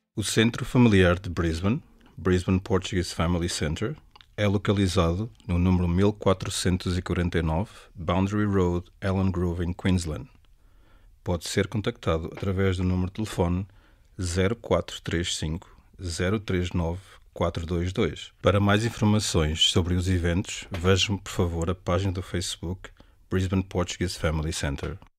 O Centro Familiar de Brisbane, Brisbane Portuguese Family Centre, é localizado no número 1449 Boundary Road, Elland Grove, em Queensland. Pode ser contactado através do número de telefone 0435 039 422. Para mais informações sobre os eventos, vejam por favor a página do Facebook Brisbane Portuguese Family Centre.